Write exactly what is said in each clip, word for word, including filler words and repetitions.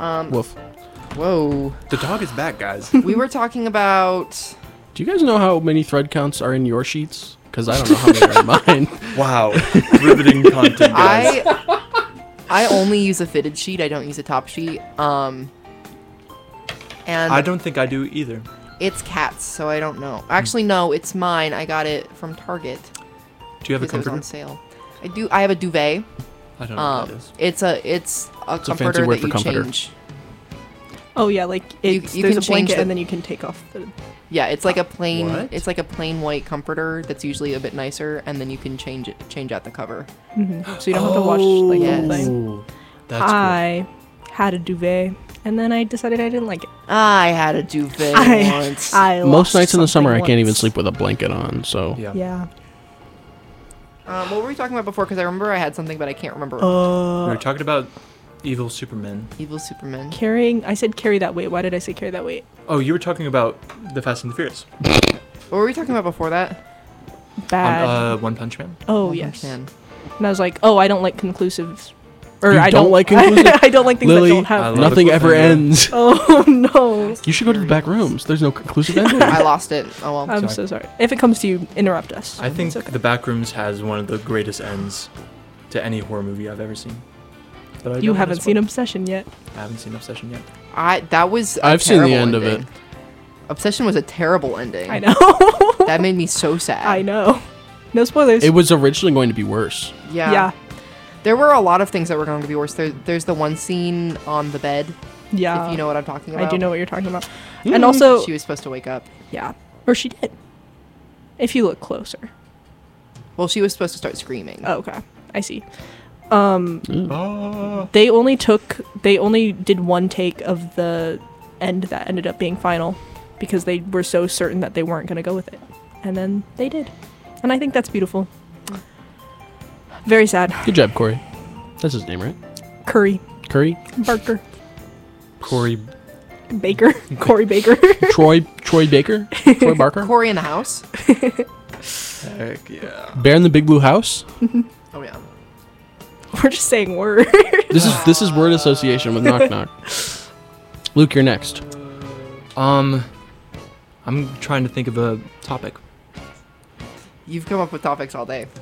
Um, Woof. Whoa. The dog is back, guys. We were talking about... Do you guys know how many thread counts are in your sheets? Because I don't know how many are in mine. Wow. Riveting content, guys. I I only use a fitted sheet. I don't use a top sheet. Um, and I don't think I do either. it's Cat's, so I don't know. Actually, no, it's mine. I got it from Target. Do you have a because it was comforter? on sale. I do. I have a duvet. I don't know what Um, that is. it's a it's a It's a fancy comforter word that for you comforter. change. Oh yeah, like it's, you there's can a change blanket the- and then you can take off the. Yeah, it's like a plain. What? It's like a plain white comforter that's usually a bit nicer, and then you can change it, change out the cover. Mhm. So you don't have to watch like the whole yes. thing. Ooh, that's I had a duvet, and then I decided I didn't like it. I had a duvet I, once. I Most lost nights in the summer, I something can't even once. sleep with a blanket on. So cool. Yeah. Yeah. Um, what were we talking about before? Because I remember I had something, but I can't remember. We Uh, were talking about evil Superman. Evil Superman. carrying. I said carry that weight. Why did I say carry that weight? Oh, you were talking about the Fast and the Furious. What were we talking about before that? Bad. On, uh, One Punch Man. oh One yes. Punch Man. And I was like, oh, I don't like conclusives. Or You I don't don't like conclusive? I don't like things Lily, that don't I have. love nothing the ever cliffhanger. ends. Oh no. You should go to the back rooms. There's no conclusive ending. I lost it. Oh well. I'm Sorry. so sorry. If it comes to you, interrupt us. I think It's okay. The Backrooms has one of the greatest ends to any horror movie I've ever seen. But I you don't haven't wanna seen spoil- Obsession yet. I haven't seen Obsession yet. I that was. a I've seen the terrible end of ending. it. Obsession was a terrible ending. I know. That made me so sad. I know. No spoilers. It was originally going to be worse. Yeah. yeah. There were a lot of things that were going to be worse. There, there's the one scene on the bed. Yeah. If you know what I'm talking about. I do know what you're talking about. And also, She was supposed to wake up. yeah. Or she did. If you look closer. Well, she was supposed to start screaming. Oh, okay. I see. Um, Oh. they only took, they only did one take of the end that ended up being final because they were so certain that they weren't going to go with it. And then they did. And I think that's beautiful. Very sad. Good job, Corey. That's his name, right? Curry. Curry? Barker. Corey. Baker. Corey Baker. Troy Troy Baker? Troy Barker? Corey in the house. Heck yeah. Bear in the Big Blue House? Oh yeah. We're just saying words. This is this is word association with knock knock. Luke, you're next. Um, I'm trying to think of a topic. You've come up with topics all day.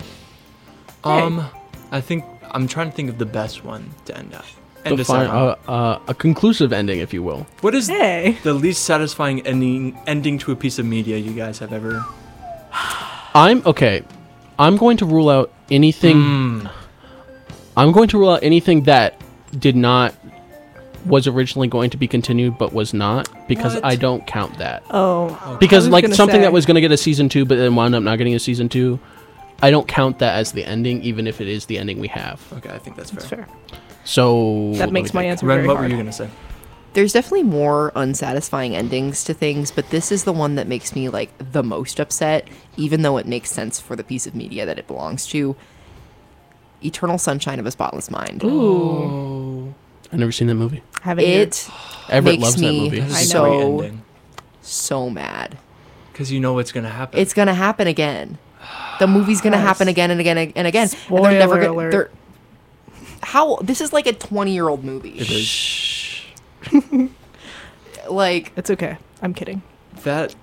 Um, I think I'm trying to think of the best one to end at. End us Define, out. uh, uh, a conclusive ending, if you will. What is Hey. the least satisfying ending ending to a piece of media you guys have ever? I'm okay. I'm going to rule out anything. Mm. I'm going to rule out anything that did not was originally going to be continued but was not because What? I don't count that. Oh. Because I was like gonna something say. that was going to get a season two but then wound up not getting a season two, I don't count that as the ending even if it is the ending we have. Okay, I think that's fair. That's fair. So That let makes me my think. answer Ren, very what hard. were you gonna say? There's definitely more unsatisfying endings to things, but this is the one that makes me like the most upset, even though it makes sense for the piece of media that it belongs to. Eternal Sunshine of a Spotless Mind. Ooh. I've never seen that movie. Haven't either. It Everett makes loves that me movie. That is I a so great ending. so mad. Because you know what's gonna happen. It's gonna happen again. The movie's gonna Yes. happen again and again and again. Spoiler and they're never gonna. alert. They're, how this is like a twenty-year-old movie. It is. Like It's okay. I'm kidding. That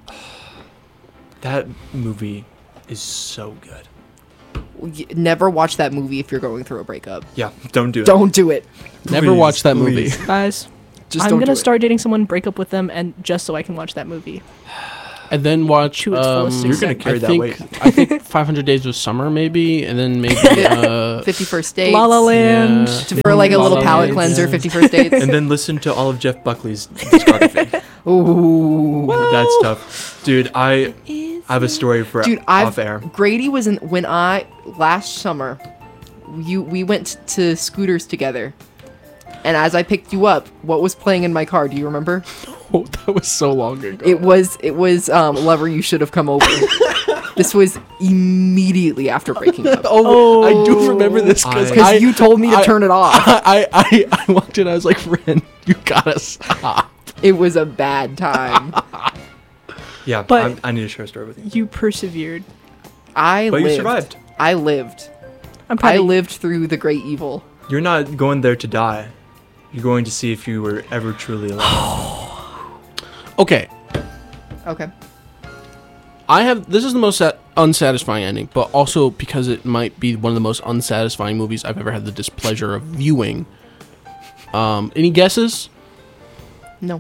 that movie is so good. y- never watch that movie if you're going through a breakup. Yeah, don't do it. Don't do it. Never Please, watched that movie. please. Guys, Just I'm don't going do to it. start dating someone, break up with them, and just so I can watch that movie. And then watch. To its Um, fullest You're gonna extent. carry I that think, weight. I think five hundred Days of Summer, maybe, and then maybe. Uh, Fifty First Dates. La La Land. Yeah. For like a La little La palate Land, cleanser. yeah. Fifty First Dates. And then listen to all of Jeff Buckley's discography. Ooh. That's tough, dude. I I have a story for Dude, off I've air. Grady was in when I last summer. You we went to Scooters together, and as I picked you up, what was playing in my car? Do you remember? Oh, that was so long ago. It was it was um, Lover You Should Have Come Over. This was immediately after breaking up. oh, I do remember this because I- Because you told me to I- turn it off. I, I, I walked in. I was like, "Ren, you gotta stop." It was a bad time. Yeah, But- I, I need to share a story with you. You persevered. I But you lived. survived. I lived. I'm proud I of you. lived through the great evil. You're not going there to die. You're going to see if you were ever truly alive. Okay, Okay. I have. This is the most sat- unsatisfying ending, but also because it might be one of the most unsatisfying movies I've ever had the displeasure of viewing. Um, any guesses? No.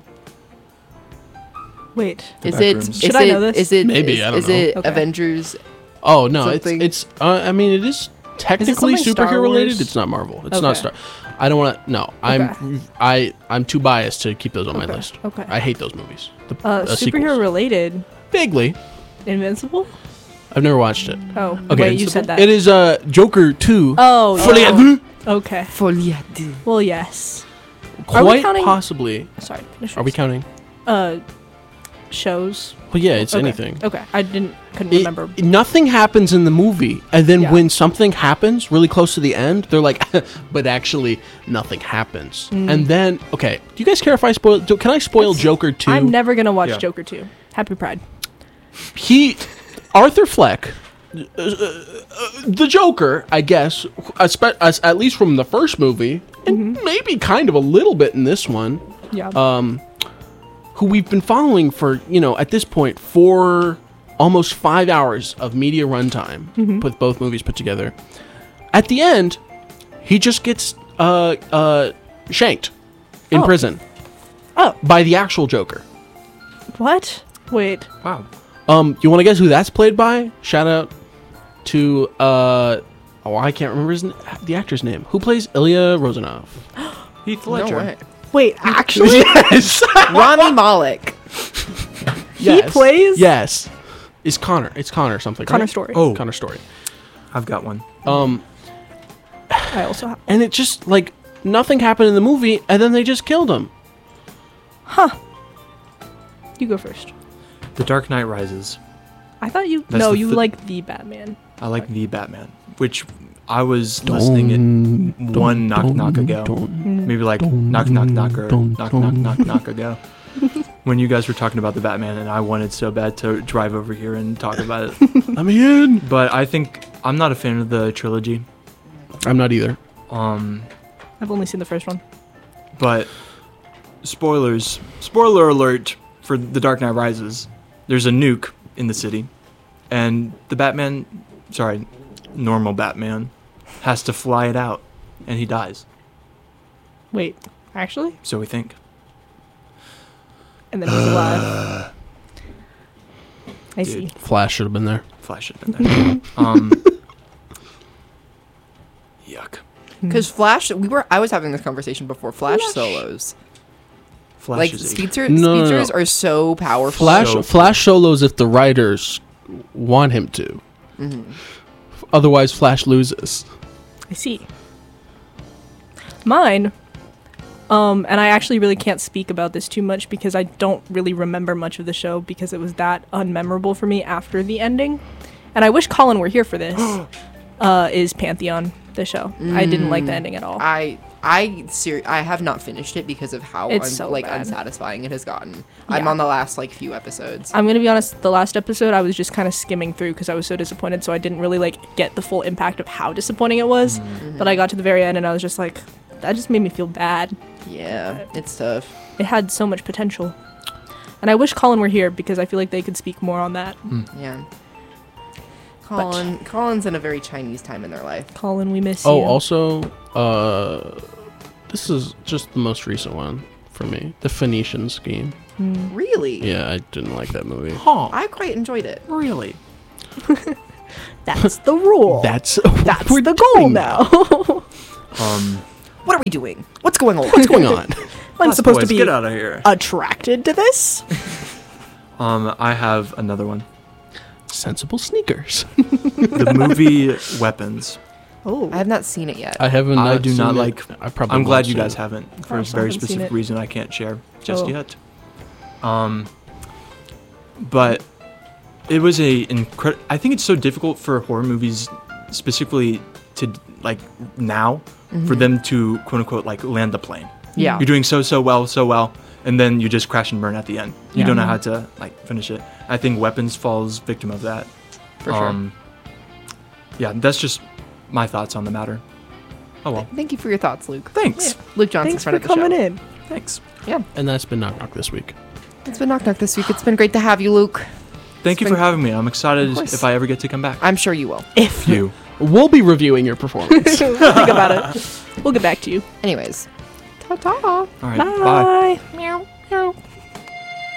Wait. The Is back it? rooms. Is Should it? I know this? Is it? Maybe, Is, I don't is know. it Okay. Avengers? Oh no, Something- it's it's. Uh, I mean, it is technically something Star superhero related. Wars? It's not Marvel. It's Okay. not Star. I don't want to. No, I'm. Okay. I I'm too biased to keep those on my Okay, list. okay. I hate those movies. The, Uh, uh, superhero sequels. related. Vaguely. Invincible? I've never watched it. Oh, Okay. wait, you said that. It is uh Joker two. Oh, Fully yeah. ad- Okay. Foliade. Well, yes. Are we Quite counting- possibly. Sorry. finish Are we yours. counting? Uh, shows. Well, yeah, it's Okay. anything. Okay, I didn't couldn't It- remember. nothing happens in the movie, and then Yeah. when something happens really close to the end, they're like, "But actually, nothing happens." Mm. And then, okay, do you guys care if I spoil? Do, can I spoil Joker two? I'm never gonna watch Yeah. Joker two. Happy Pride. he, Arthur Fleck, uh, uh, the Joker, I guess, aspe- as, at least from the first movie, and Mm-hmm. maybe kind of a little bit in this one. Yeah. um, who we've been following for, you know, at this point, for almost five hours of media runtime Mm-hmm. with both movies put together. At the end, he just gets uh, uh, shanked in Oh. prison oh, by the actual Joker. what? Wait. Wow. Um, you want to guess who that's played by? Shout out to, uh, oh, I can't remember his, n- the actor's name. Who plays Ilya Rozanov? Heath No Ledger. way. Wait, actually, Yes! Rami Malek. he plays. Yes. It's Connor. It's Connor something. Connor right? Story. Oh, Connor Story. I've got one. Um, I also have. and it just like nothing happened in the movie, and then they just killed him. You go first. The Dark Knight Rises. I thought you. That's no, the you th- like the Batman. I like the Batman, which I was listening it one knock knock ago. Maybe like knock knock knocker knock knock knock knock ago. When you guys were talking about the Batman, and I wanted so bad to drive over here and talk about it. Let me in. But I think I'm not a fan of the trilogy. I'm not either. Um, I've only seen the first one. but spoilers, spoiler alert for The Dark Knight Rises. There's a nuke in the city, and the Batman, sorry, normal Batman, has to fly it out, and he dies. Wait, actually, So we think. and then he's alive. I see. Flash should have been there. Flash should have been there. um, yuck. Because Flash, we were. I was having this conversation before. Flash, Flash. solos, Flash like is a- speedster, No, no, no. speedsters are so powerful. Flash So- Flash solos if the writers want him to. Mhm. Otherwise, Flash loses. I see. Mine, um, and I actually really can't speak about this too much because I don't really remember much of the show because it was that unmemorable for me after the ending. And I wish Colin were here for this. uh, is Pantheon, the show. I didn't like the ending at all. I I ser- I have not finished it because of how It's un- so like bad. unsatisfying it has gotten. I'm Yeah. on the last like few episodes. I'm gonna be honest. The last episode, I was just kind of skimming through because I was so disappointed. So I didn't really like get the full impact of how disappointing it was. But I got to the very end, and I was just like, that just made me feel bad. Yeah, it's tough. It had so much potential, and I wish Colin were here because I feel like they could speak more on that. Yeah. Colin, Colin's in a very Chinese time in their life. Colin, we miss Oh, you. also, uh, this is just the most recent one for me. The Phoenician Scheme. Really? Yeah, I didn't like that movie. Huh. I quite enjoyed it. Really? That's the rule. That's That's we're the goal doing now. Um, What are we doing? What's going on? What's going on? I'm Lost supposed Boys, to be get out of here. attracted to this. Um, I have another one. Sensible sneakers. The movie Weapons. Oh, I have not seen it yet. I haven't. I not do seen not it. like- I probably. I'm glad won't you see guys it. haven't, for a Gosh, I very haven't seen specific it. reason I can't share just Oh. yet. Um, but it was a incredible. I think it's so difficult for horror movies, specifically to like now, for them to quote unquote like land the plane. Yeah. You're doing so so well so well, and then you just crash and burn at the end. You Yeah. don't know how to like finish it. I think Weapons falls victim of that. For sure. Um, yeah, that's just my thoughts on the matter. Oh well. Thank you for your thoughts, Luke. Thanks. Luke Johnson, Thanks friend for of the coming show. in. Thanks. Yeah, And that's been Knock Knock this week. it's been Knock Knock this week. It's been great to have you, Luke. Thank you been- for having me. I'm excited Of course. if I ever get to come back. I'm sure you will. If you. We'll be reviewing your performance. we'll think about it. We'll get back to you. Anyways, ta-ta. All right. Bye. Bye. Meow, meow.